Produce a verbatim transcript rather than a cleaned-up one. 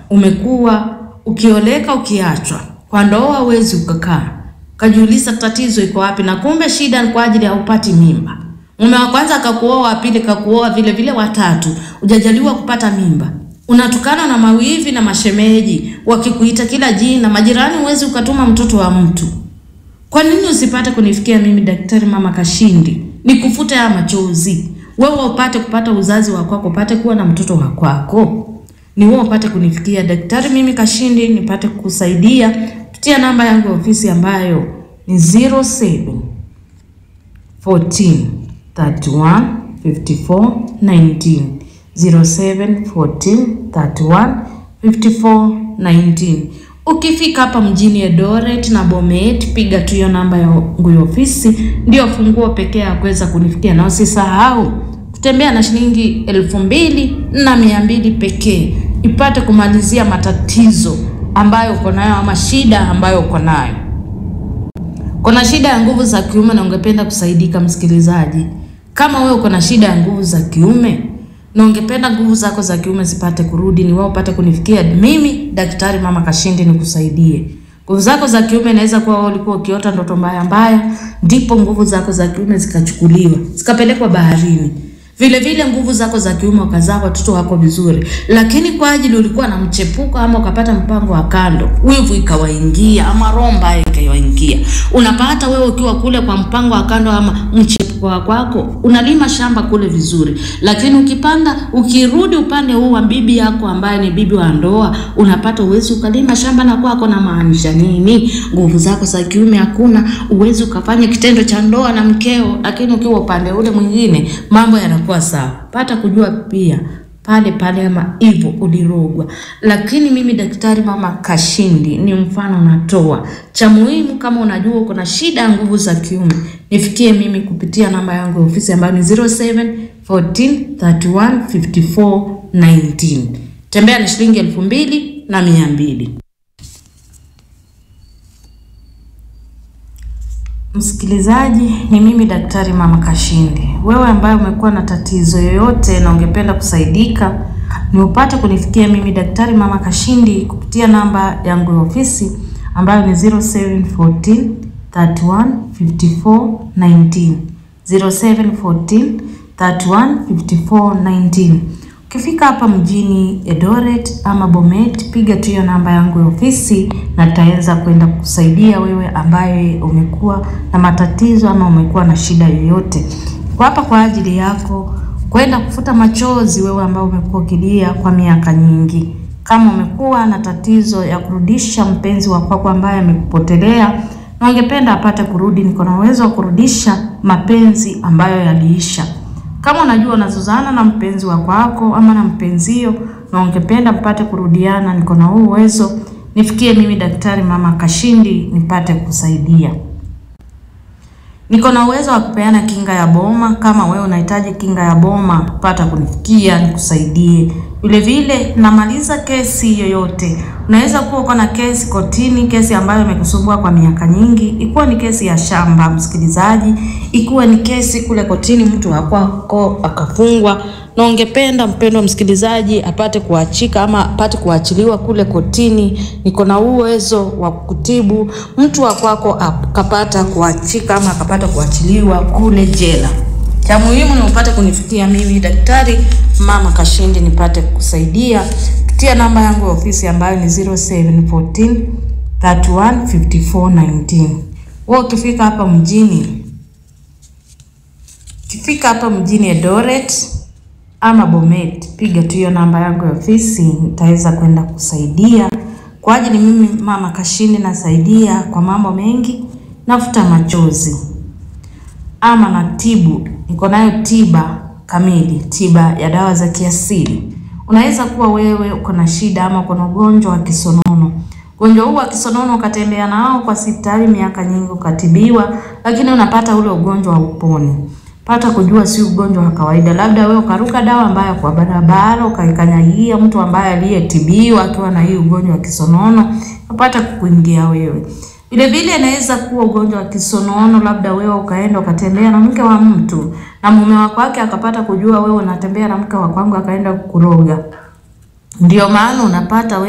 umekuwa ukioleka ukiachwa, kwa ndoa huwezi ukakaa, kajiuliza tatizo iko wapi, na kumbe shida ni kwa ajili ya upati mimba. Mume wa kwanza akakuoa, wa pili kakuoa, vile vile watatu hujajaliwa kupata mimba. Unatukana na mawivi na mashemeji wakikuita kila jina, majirani huwezi ukatuma mtoto wa mtu. Kwa nini usipate kunifikia mimi Daktari Mama Kashindi nikufute haya machozi? Wewe upate kupata uzazi wa kwako, upate kuwa na mtoto wa kwako. Ni wewe upate kunifikia Daktari mimi Kashindi nipate kukusaidia kupitia namba yangu ya ofisi ambayo ni zero seven fourteen thirty-one fifty-four nineteen. zero seven fourteen thirty-one fifty-four nineteen. Ukifika hapa mjini Eldoret na Bomet, piga tu hiyo namba yangu ya ofisi, ndio funguo pekee ya kuweza kunifikia. Na usisahau kutembea na shilingi elfu mbili na mia mbili pekee ipate kumalizia matatizo ambayo uko nayo ama shida ambayo uko nayo. Kuna shida ya nguvu za kiume na ungependa kusaidika msikilizaji. Kama wewe uko na shida ya nguvu za kiume na ungependa nguvu zako za kiume zipate kurudi, ni wewe upate kunifikia mimi Daktari Mama Kashindi nikusaidie. Nguvu zako za kiume inaweza kuwa ulikuwa ukiota ndoto mbaya mbaya, ndipo nguvu zako za kiume zikachukuliwa, zikapelekwa baharini. Vile vile nguvu zako za kiume ukazaa watoto wako vizuri, lakini kwa ajili ulikuwa na mchepuko ama ukapata mpango wa kando, wivu ikawaingia ama romba ikawaingia. Unapata wewe ukiwa kule kwa mpango wa kando ama mchepuko wako, unalima shamba kule vizuri, lakini ukipanda ukirudi upande huu wa bibi yako ambaye ni bibi wa ndoa, unapata uwezo ukalima shamba na kwako. Na maanisha nini? Nguvu zako za kiume hakuna, uwezo ukafanya kitendo cha ndoa na mkeo, lakini ukiwa upande ule mwingine mambo yanakuwa sawa. Pata kujua pia pale pale ama hivyo ulirogwa. Lakini mimi Daktari Mama Kashindi ni mfano natoa. Cha muhimu, kama unajua uko na shida ya nguvu za kiume, nifikie mimi kupitia namba yangu ya ofisi ambayo ni zero seven fourteen thirty-one fifty-four nineteen. Tembea na shilingi elfu mbili na mia mbili. Msikilizaji, ni mimi Daktari Mama Kashindi. Wewe ambaye umekuwa na tatizo yoyote na ungependa kusaidika, ni upate kunifikia mimi Daktari Mama Kashindi kupitia namba yangu ya ofisi ambayo ni zero seven fourteen thirty-one fifty-four nineteen. zero seven fourteen thirty-one fifty-four nineteen. Ukifika hapa mjini Eldoret ama Bomet, piga tu hiyo namba yangu ya ofisi na nitaanza kwenda kusaidia wewe ambaye umekuwa na matatizo ama umekuwa na shida yoyote. Kwa hapa kwa ajili yako kwenda kufuta machozi, wewe ambao umekuwa ukilia kwa miaka nyingi. Kama umekuwa na tatizo ya kurudisha mpenzi wako kwa ambaye amekupotelea na ungependa apate kurudi, niko na uwezo wa kurudisha mapenzi ambayo yaliisha. Kama unajua unazozana na mpenzi wako ama na mpenzio na ungependa mpate kurudiana, niko na uwezo, nifikie mimi Daktari Mama Kashindi nipate kusaidia. Niko na uwezo wa kupeana kinga ya boma. Kama wewe unahitaji kinga ya boma, pata kunifikia nikusaidie. Vile vile namaliza kesi yoyote. Unaweza kuwa uko na kesi kotini, kesi ambayo imekusumbua kwa miaka nyingi, ikuwa ni kesi ya shamba msikilizaji, ikuwa ni kesi kule kotini mtu wako akafungwa na ungependa mpendwa msikilizaji apate kuachika ama apate kuachiliwa kule kotini, niko na uwezo wa kutibu mtu wako akapata kuachika ama akapata kuachiliwa kule jela. Cha muhimu ni upate kunifikia mimi Daktari Mama Kashindi nipate kusaidia kupitia namba yangu ya ofisi ambayo ni zero seven fourteen thirty-one fifty-four nineteen. Wewe ukifika hapa mjini Ukifika hapa mjini Eldoret ama Bomet, piga tu hiyo namba yangu ya ofisi, nitaweza kwenda kusaidia. Kwa ajili mimi Mama Kashindi nasaidia kwa mambo mengi, nafuta machozi ama natibu. Niko nayo tiba kamili, tiba ya dawa za kiasili. Unaweza kuwa wewe uko na shida ama uko na ugonjwa wa kisonono. Ugonjwa huu wa kisonono ukatembea nao kwa hospitali miaka nyingi ukatibiwa, lakini unapata ule ugonjwa uponi. Pata kujua si ugonjwa wa kawaida. Labda wewe ukaruka dawa mbaya kwa barabara, ukaikanyagia mtu ambaye aliyetibiwa akiwa na hii ugonjwa wa kisonono, upata kukuingia wewe. Vile vile inaweza kuwa ugonjwa wa kisonono, labda wewe ukaenda ukatembea na mke wa mtu na mume wako wake akapata kujua wewe unatembea na mke wa kwangu akaenda kukuroga. Ndio maana unapata wewe